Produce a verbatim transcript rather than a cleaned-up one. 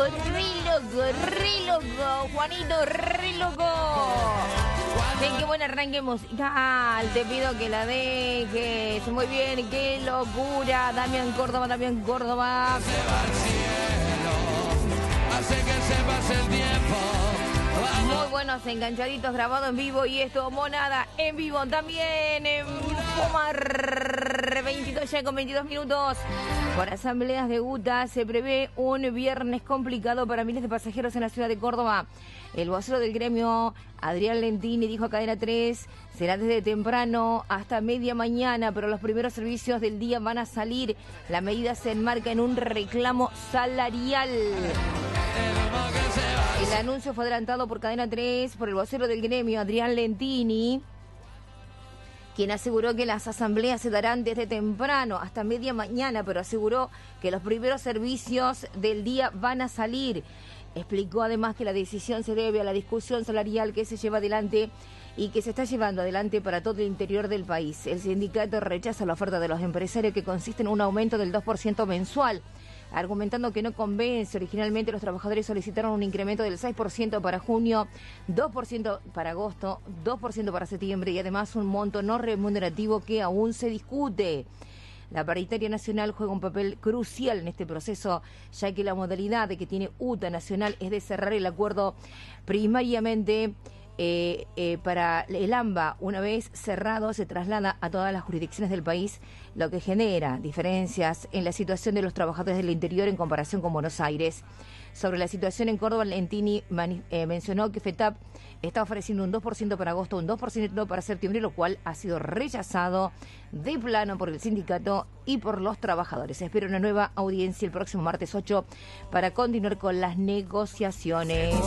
re loco, re loco, Juanito, re loco. Ven, qué buen arranque musical, te pido que la dejes, muy bien, qué locura, Damián Córdoba, Damián Córdoba. Hace que se pase el tiempo. Muy buenos enganchaditos grabados en vivo y esto, Monada en vivo también en Pomar, veintidós ya con veintidós minutos. Por asambleas de U T A se prevé un viernes complicado para miles de pasajeros en la ciudad de Córdoba. El vocero del gremio, Adrián Lentini, dijo a Cadena tres, será desde temprano hasta media mañana, pero los primeros servicios del día van a salir. La medida se enmarca en un reclamo salarial. El anuncio fue adelantado por Cadena tres por el vocero del gremio, Adrián Lentini, quien aseguró que las asambleas se darán desde temprano hasta media mañana, pero aseguró que los primeros servicios del día van a salir. Explicó además que la decisión se debe a la discusión salarial que se lleva adelante y que se está llevando adelante para todo el interior del país. El sindicato rechaza la oferta de los empresarios, que consiste en un aumento del dos por ciento mensual, argumentando que no convence. Originalmente los trabajadores solicitaron un incremento del seis por ciento para junio, dos por ciento para agosto, dos por ciento para septiembre y además un monto no remunerativo que aún se discute. La paritaria nacional juega un papel crucial en este proceso, ya que la modalidad de que tiene U T A nacional es de cerrar el acuerdo primariamente eh, eh, para el AMBA. Una vez cerrado, se traslada a todas las jurisdicciones del país, lo que genera diferencias en la situación de los trabajadores del interior en comparación con Buenos Aires. Sobre la situación en Córdoba, Lentini mani- eh, mencionó que FETAP está ofreciendo un dos por ciento para agosto, un dos por ciento para septiembre, lo cual ha sido rechazado de plano por el sindicato y por los trabajadores. Espero una nueva audiencia el próximo martes ocho para continuar con las negociaciones.